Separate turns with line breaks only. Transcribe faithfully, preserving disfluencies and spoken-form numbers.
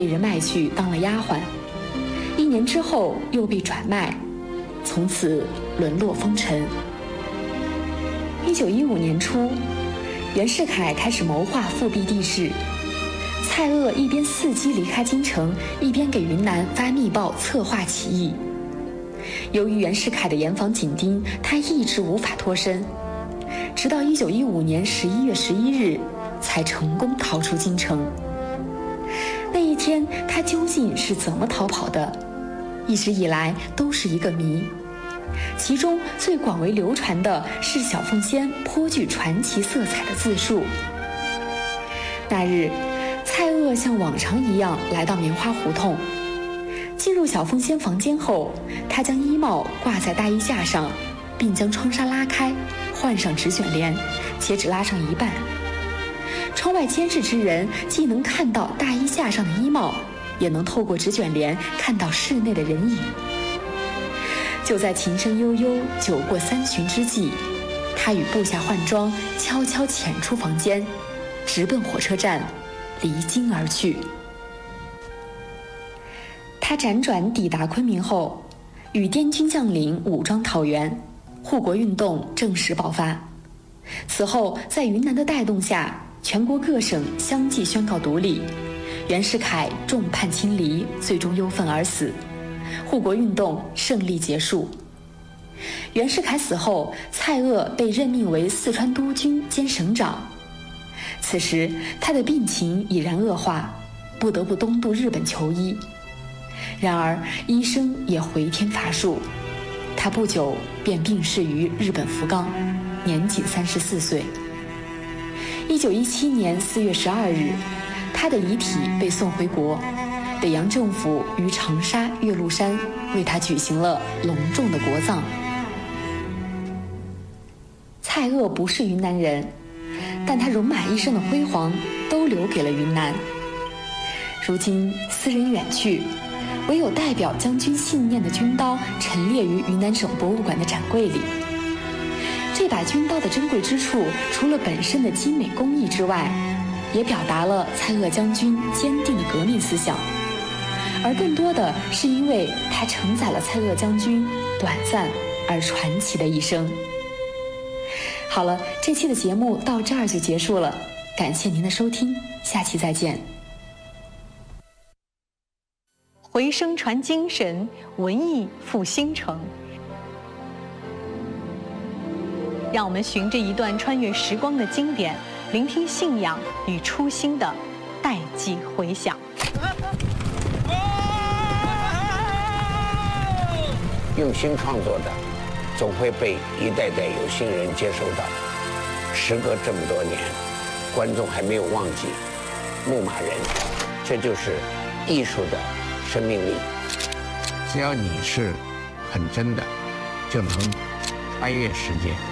人卖去当了丫鬟，一年之后又被转卖，从此沦落风尘。一九一五年初，袁世凯开始谋划复辟帝室，蔡锷一边伺机离开京城，一边给云南发密报策划起义。由于袁世凯的严防紧盯，他一直无法脱身，直到一九一五年十一月十一日才成功逃出京城。那一天他究竟是怎么逃跑的，一直以来都是一个谜。其中最广为流传的是小凤仙颇具传奇色彩的自述。那日，蔡锷像往常一样来到棉花胡同，进入小凤仙房间后，他将衣帽挂在大衣架上，并将窗纱拉开，换上纸卷帘，且只拉上一半。窗外监视之人既能看到大衣架上的衣帽，也能透过纸卷帘看到室内的人影。就在琴声悠悠、酒过三巡之际，他与部下换装，悄悄潜出房间，直奔火车站，离京而去。他辗转抵达昆明后，与滇军将领武装讨袁，护国运动正式爆发。此后，在云南的带动下，全国各省相继宣告独立，袁世凯众叛亲离，最终忧愤而死，护国运动胜利结束。袁世凯死后，蔡锷被任命为四川督军兼省长。此时他的病情已然恶化，不得不东渡日本求医。然而医生也回天乏术，他不久便病逝于日本福冈，年仅三十四岁。一九一七年四月十二日，他的遗体被送回国，北洋政府于长沙岳麓山为他举行了隆重的国葬。蔡锷不是云南人，但他戎马一生的辉煌都留给了云南。如今斯人远去，唯有代表将军信念的军刀陈列于云南省博物馆的展柜里。这把军刀的珍贵之处，除了本身的精美工艺之外，也表达了蔡锷将军坚定的革命思想，而更多的是因为它承载了蔡锷将军短暂而传奇的一生。好了，这期的节目到这儿就结束了，感谢您的收听，下期再见。
回声传精神，文艺复兴城。让我们循着一段穿越时光的经典，聆听信仰与初心的代际回响。
用心创作的，总会被一代代有心人接收到。时隔这么多年，观众还没有忘记牧马人，这就是艺术的生命力。只要你是很真的，就能穿越时间。